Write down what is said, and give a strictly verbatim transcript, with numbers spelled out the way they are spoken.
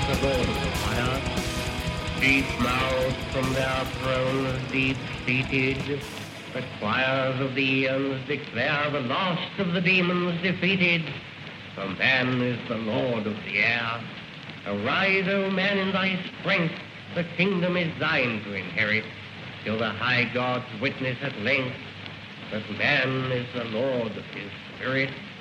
the Lord of fire. Deep-mouthed from their thrones, deep-seated, the choirs of the eons declare the last of the demons defeated. For man is the Lord of the air. Arise, O man, in thy strength, the kingdom is thine to inherit, till the high gods witness at length that man is the Lord of his spirit.